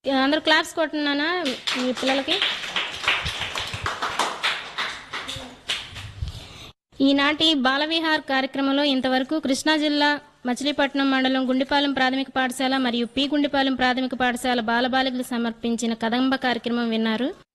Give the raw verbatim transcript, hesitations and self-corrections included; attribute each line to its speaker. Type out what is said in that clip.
Speaker 1: అందరూ క్లాప్స్ కొట్టున్నానా మీ పిల్లలకి? ఈనాటి బాలవిహార్ కార్యక్రమంలో ఇంతవరకు కృష్ణా జిల్లా మచిలీపట్నం మండలం గుండిపాలెం ప్రాథమిక పాఠశాల మరియు పి గుండిపాలెం ప్రాథమిక పాఠశాల బాలబాలికలు సమర్పించిన కదంబ కార్యక్రమం విన్నారు.